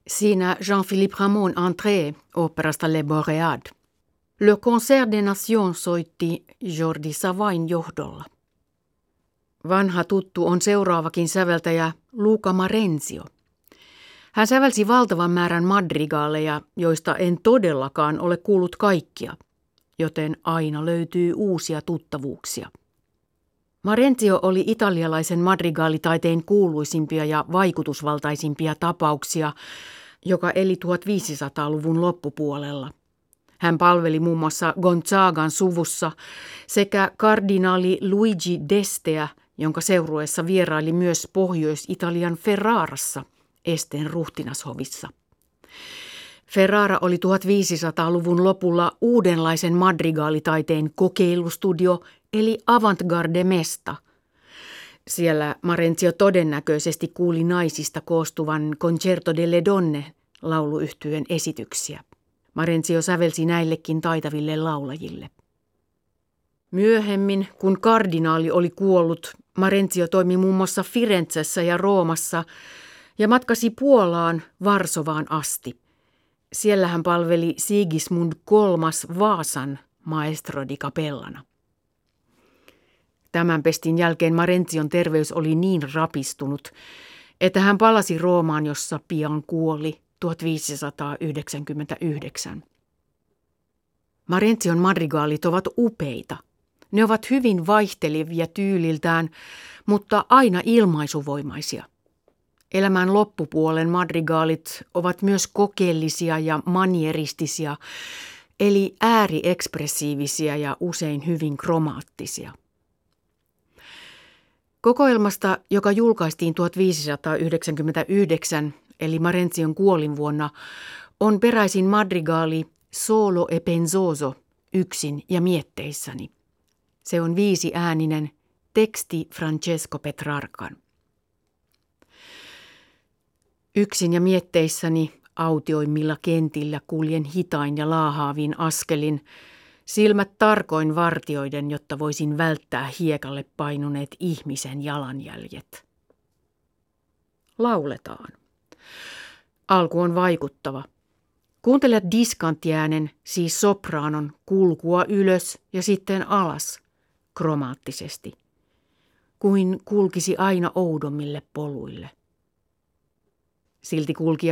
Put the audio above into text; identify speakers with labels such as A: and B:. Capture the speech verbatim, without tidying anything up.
A: Siinä Jean-Philippe Rameau'n entrée oopperasta Le Boréade. Le Concert des Nations soitti Jordi Savain johdolla. Vanha tuttu on seuraavakin säveltäjä Luca Marenzio. Hän sävelsi valtavan määrän madrigaaleja, joista en todellakaan ole kuullut kaikkia, joten aina löytyy uusia tuttavuuksia. Marenzio oli italialaisen madrigaalitaiteen kuuluisimpia ja vaikutusvaltaisimpia tapauksia, joka eli tuhatviisisataaluvun loppupuolella. Hän palveli muun muassa Gonzagan suvussa sekä kardinaali Luigi d'Esteä, jonka seurueessa vieraili myös Pohjois-Italian Ferrarassa, Esteen ruhtinashovissa. Ferrara oli tuhatviisisataaluvun lopulla uudenlaisen madrigaalitaiteen kokeilustudio eli avantgarde-mesta. Siellä Marenzio todennäköisesti kuuli naisista koostuvan Concerto delle Donne lauluyhtyön esityksiä. Marenzio sävelsi näillekin taitaville laulajille. Myöhemmin, kun kardinaali oli kuollut, Marenzio toimi muun muassa Firenzessä ja Roomassa ja matkasi Puolaan Varsovaan asti. Siellä hän palveli Sigismund kolmas Vaasan maestro di capellana. Tämän pestin jälkeen Marenzion terveys oli niin rapistunut, että hän palasi Roomaan, jossa pian kuoli tuhatviisisataayhdeksänkymmentäyhdeksän. Marenzion madrigaalit ovat upeita. Ne ovat hyvin vaihtelevia tyyliltään, mutta aina ilmaisuvoimaisia. Elämän loppupuolen madrigaalit ovat myös kokeellisia ja manieristisia, eli ääriekspressiivisiä ja usein hyvin kromaattisia. Kokoelmasta, joka julkaistiin tuhatviisisataayhdeksänkymmentäyhdeksän, eli Marenzion kuolinvuonna, on peräisin madrigaali Solo e pensoso, yksin ja mietteissäni. Se on viisiääninen, teksti Francesco Petrarcan. Yksin ja mietteissäni autioimmilla kentillä kuljen hitain ja laahaavin askelin, silmät tarkoin vartioiden, jotta voisin välttää hiekalle painuneet ihmisen jalanjäljet. Lauletaan. Alku on vaikuttava. Kuuntele diskanttiäänen, siis sopraanon, kulkua ylös ja sitten alas, kromaattisesti, kuin kulkisi aina oudommille poluille. Silti kulki